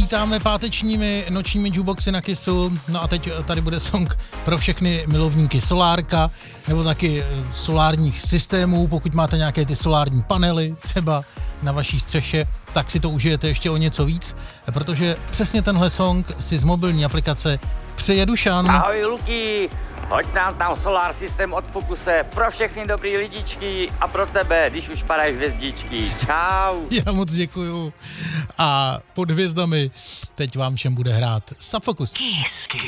vítáme pátečními nočními jukeboxy na Kissu. No a teď tady bude song pro všechny milovníky solárka, nebo taky solárních systémů, pokud máte nějaké ty solární panely, třeba na vaší střeše, tak si to užijete ještě o něco víc, protože přesně tenhle song si z mobilní aplikace přeje Dušan. Ahoj Luky, hoď nám tam Solar System od Focuse pro všechny dobrý lidičky a pro tebe, když už padají hvězdičky. Čau. Já moc děkuju. A pod hvězdami teď vám všem bude hrát Subfocus. Kiss.